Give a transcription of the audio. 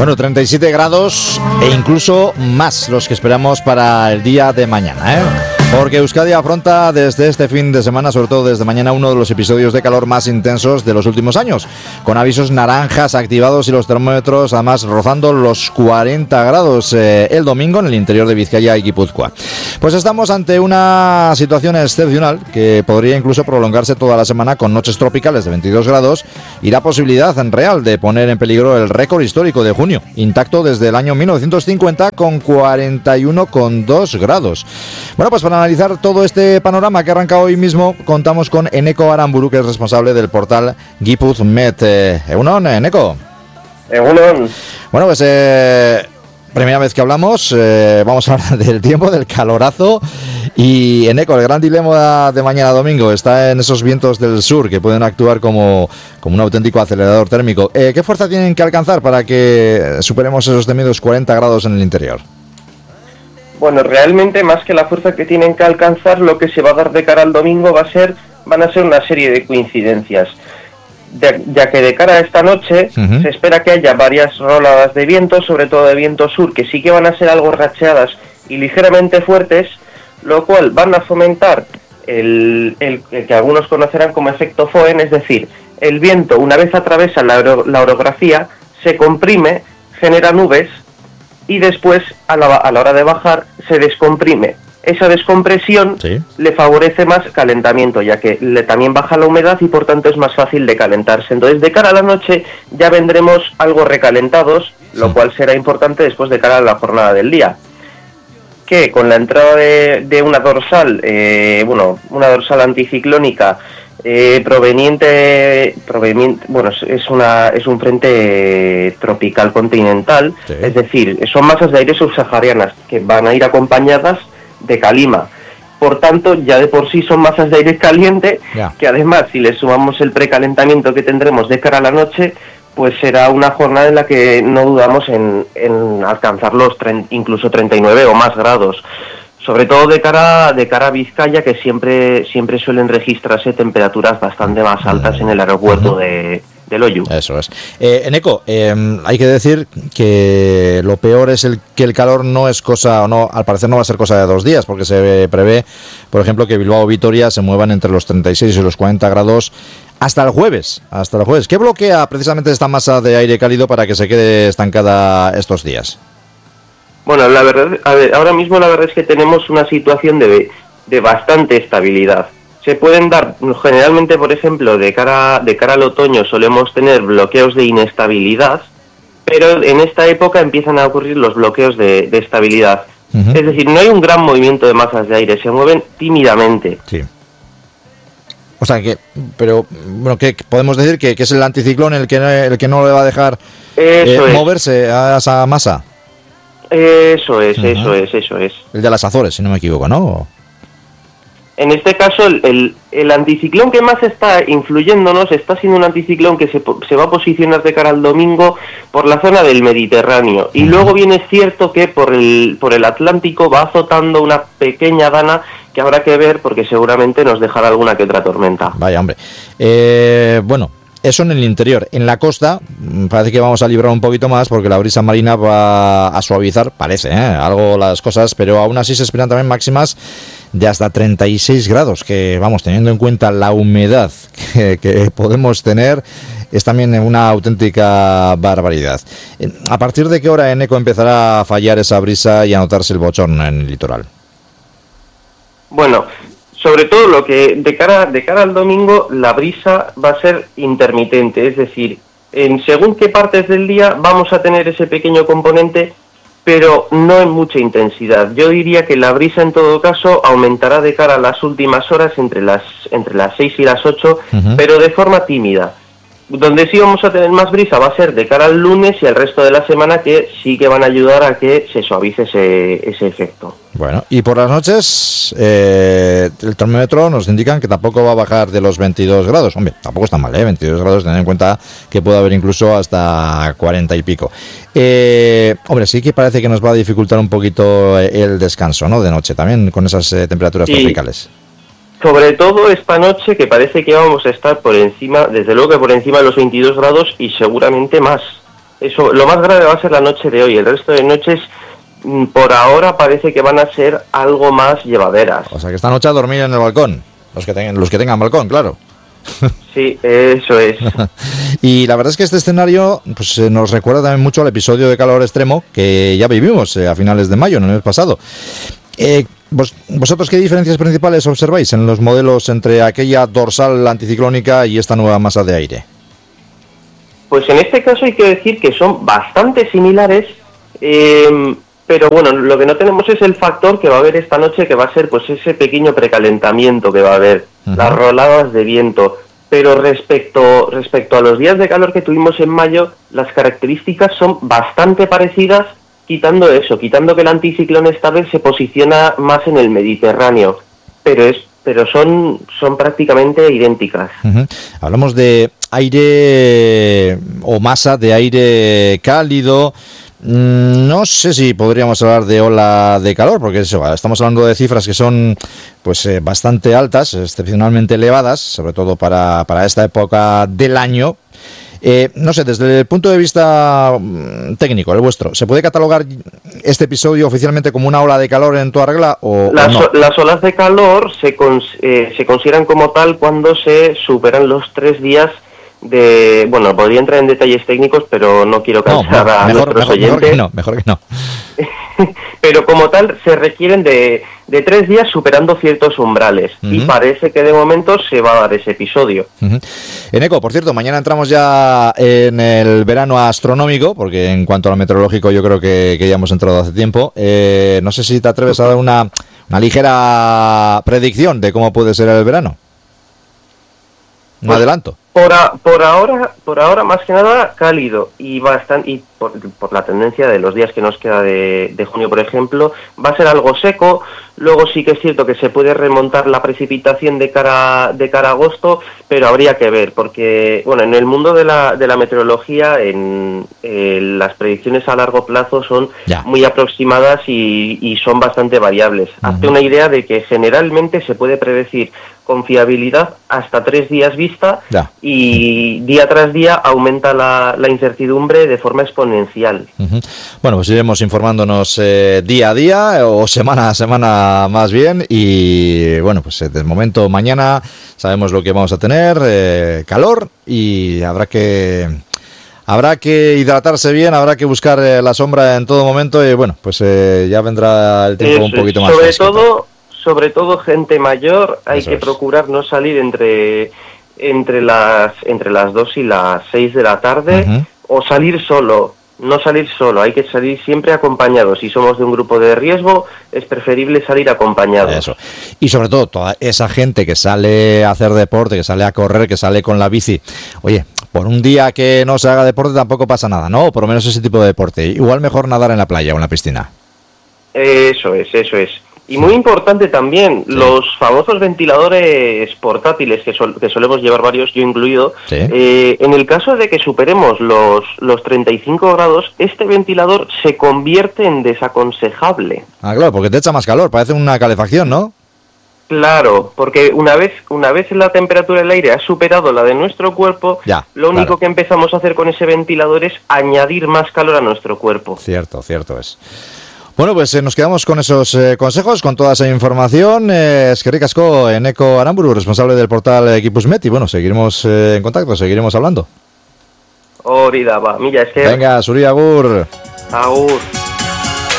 Bueno, 37 grados e incluso más los que esperamos para el día de mañana, ¿eh? Porque Euskadi afronta desde este fin de semana, sobre todo desde mañana, uno de los episodios de calor más intensos de los últimos años, con avisos naranjas activados y los termómetros además rozando los 40 grados el domingo en el interior de Vizcaya y Guipúzcoa. Pues estamos ante una situación excepcional que podría incluso prolongarse toda la semana con noches tropicales de 22 grados y la posibilidad en real de poner en peligro el récord histórico de junio, intacto desde el año 1950 con 41,2 grados. Bueno, pues para analizar todo este panorama que arranca hoy mismo, contamos con Eneko Aramburu, que es responsable del portal Gipuzmet. Egunon, Eneko. Egunon. Bueno, pues primera vez que hablamos, vamos a hablar del tiempo, del calorazo. Y Eneko, el gran dilema de mañana domingo está en esos vientos del sur que pueden actuar como un auténtico acelerador térmico. ¿Qué fuerza tienen que alcanzar para que superemos esos temidos 40 grados en el interior? Bueno, realmente más que la fuerza que tienen que alcanzar, lo que se va a dar de cara al domingo van a ser una serie de coincidencias. Ya que de cara a esta noche se espera que haya varias ráfagas de viento, sobre todo de viento sur, que sí que van a ser algo racheadas y ligeramente fuertes, lo cual van a fomentar el que algunos conocerán como efecto Foehn, es decir, el viento una vez atraviesa la orografía, se comprime, genera nubes y después a la hora de bajar se descomprime. Esa descompresión le favorece más calentamiento, ya que también baja la humedad y por tanto es más fácil de calentarse. Entonces de cara a la noche ya vendremos algo recalentados, lo cual será importante después de cara a la jornada del día. Que con la entrada de una dorsal, una dorsal anticiclónica proveniente, es un frente tropical continental, es decir, son masas de aire subsaharianas que van a ir acompañadas de calima. Por tanto, ya de por sí son masas de aire caliente, que además, si le sumamos el precalentamiento que tendremos de cara a la noche, pues será una jornada en la que no dudamos en alcanzar los incluso 39 o más grados. Sobre todo de cara a Vizcaya, que siempre suelen registrarse temperaturas bastante más altas en el aeropuerto de Loiu. Eso es. Eneko, hay que decir que lo peor es que el calor no es cosa, o no, al parecer no va a ser cosa de 2 días, porque se prevé, por ejemplo, que Bilbao o Vitoria se muevan entre los 36 y los 40 grados hasta el jueves. ¿Qué bloquea precisamente esta masa de aire cálido para que se quede estancada estos días? Bueno, la verdad, ahora mismo la verdad es que tenemos una situación de bastante estabilidad. Se pueden dar, generalmente, por ejemplo, de cara al otoño solemos tener bloqueos de inestabilidad, pero en esta época empiezan a ocurrir los bloqueos de estabilidad. Es decir, no hay un gran movimiento de masas de aire, se mueven tímidamente. Sí. O sea que, pero bueno, que podemos decir que es el anticiclón el que no le va a dejar moverse a esa masa. Eso es. El de las Azores, si no me equivoco, ¿no? En este caso, el anticiclón que más está influyéndonos está siendo un anticiclón que se va a posicionar de cara al domingo por la zona del Mediterráneo. Y luego viene cierto que por el Atlántico va azotando una pequeña dana que habrá que ver porque seguramente nos dejará alguna que otra tormenta. Vaya, hombre. Bueno, eso en el interior. En la costa parece que vamos a librar un poquito más porque la brisa marina va a suavizar, parece, algo las cosas, pero aún así se esperan también máximas de hasta 36 grados, que vamos, teniendo en cuenta la humedad que podemos tener, es también una auténtica barbaridad. ¿A partir de qué hora, Eneko, empezará a fallar esa brisa y a notarse el bochorno en el litoral? Bueno, sobre todo lo que de cara al domingo, la brisa va a ser intermitente, es decir, en según qué partes del día vamos a tener ese pequeño componente, pero no en mucha intensidad. Yo diría que la brisa en todo caso aumentará de cara a las últimas horas entre las 6 y las 8, pero de forma tímida. Donde sí vamos a tener más brisa va a ser de cara al lunes y al resto de la semana, que sí que van a ayudar a que se suavice ese efecto. Bueno, y por las noches el termómetro nos indican que tampoco va a bajar de los 22 grados. Hombre, tampoco está mal, 22 grados, teniendo en cuenta que puede haber incluso hasta 40 y pico. Hombre, sí que parece que nos va a dificultar un poquito el descanso, ¿no? De noche también, con esas temperaturas tropicales. Sobre todo esta noche, que parece que vamos a estar por encima, desde luego que por encima de los 22 grados y seguramente más. Eso, lo más grave va a ser la noche de hoy. El resto de noches, por ahora, parece que van a ser algo más llevaderas. O sea que esta noche a dormir en el balcón, los que tengan balcón, claro. Sí, eso es. Y la verdad es que este escenario pues nos recuerda también mucho al episodio de calor extremo que ya vivimos a finales de mayo, en el mes pasado. ¿Vosotros qué diferencias principales observáis en los modelos entre aquella dorsal anticiclónica y esta nueva masa de aire? Pues en este caso hay que decir que son bastante similares, pero bueno, lo que no tenemos es el factor que va a haber esta noche, que va a ser pues ese pequeño precalentamiento que va a haber, las roladas de viento. Pero respecto a los días de calor que tuvimos en mayo, las características son bastante parecidas, quitando que el anticiclón esta vez se posiciona más en el Mediterráneo, pero son prácticamente idénticas. Hablamos de aire o masa de aire cálido. No sé si podríamos hablar de ola de calor, porque estamos hablando de cifras que son pues bastante altas, excepcionalmente elevadas, sobre todo para esta época del año. No sé, desde el punto de vista técnico, el vuestro, ¿se puede catalogar este episodio oficialmente como una ola de calor en toda regla o no? Las olas de calor se consideran como tal cuando se superan los 3 días de... Bueno, podría entrar en detalles técnicos, pero no quiero cansar a nuestros oyentes. Mejor que no. Pero como tal se requieren de 3 días superando ciertos umbrales, y parece que de momento se va a dar ese episodio. Eneco, por cierto, mañana entramos ya en el verano astronómico, porque en cuanto a lo meteorológico yo creo que ya hemos entrado hace tiempo. No sé si te atreves a dar una ligera predicción de cómo puede ser el verano. Un adelanto. Por ahora más que nada cálido, y por la tendencia de los días que nos queda de junio, por ejemplo, va a ser algo seco. Luego sí que es cierto que se puede remontar la precipitación de cara a agosto, pero habría que ver, porque bueno, en el mundo de la meteorología las predicciones a largo plazo son muy aproximadas y son bastante variables. Hazte una idea de que generalmente se puede predecir con fiabilidad hasta 3 días vista, y día tras día aumenta la incertidumbre de forma exponencial. Bueno, pues iremos informándonos día a día o semana a semana más bien, y bueno, pues de momento mañana sabemos lo que vamos a tener, calor, y habrá que hidratarse bien, habrá que buscar la sombra en todo momento, y bueno, pues ya vendrá el tiempo un poquito más fresco. Sobre todo gente mayor, hay que procurar no salir entre las 2 y las 6 de la tarde, o salir solo. No salir solo, hay que salir siempre acompañados. Si somos de un grupo de riesgo, es preferible salir acompañados. Eso. Y sobre todo, toda esa gente que sale a hacer deporte, que sale a correr, que sale con la bici. Oye, por un día que no se haga deporte tampoco pasa nada, ¿no? O por lo menos ese tipo de deporte. Igual mejor nadar en la playa o en la piscina. Eso es. Y muy importante también, los famosos ventiladores portátiles que solemos llevar varios, yo incluido. En el caso de que superemos los 35 grados, este ventilador se convierte en desaconsejable. Ah, claro, porque te echa más calor, parece una calefacción, ¿no? Claro, porque una vez la temperatura del aire ha superado la de nuestro cuerpo, lo único que empezamos a hacer con ese ventilador es añadir más calor a nuestro cuerpo. Cierto es. Bueno, pues nos quedamos con esos consejos, con toda esa información. Eskerrik asko, Eneco Aramburu, responsable del portal Gipuzmet, y bueno, seguiremos en contacto, seguiremos hablando. Hori da, mila esker. Venga, zuri agur. Agur.